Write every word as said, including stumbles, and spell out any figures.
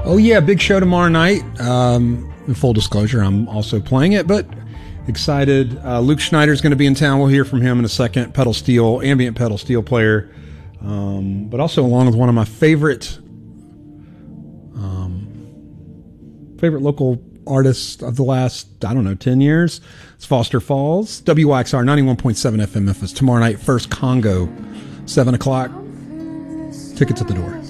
Oh, yeah, big show tomorrow night. Um, in full disclosure, I'm also playing it, but excited. Uh, Luke Schneider's going to be in town. We'll hear from him in a second. Pedal steel, ambient pedal steel player. Um, but also along with one of my favorite um, favorite local artists of the last, I don't know, ten years. It's Foster Falls. W Y X R ninety-one point seven F M Memphis. Tomorrow night, First Congo, seven o'clock. Tickets at the door.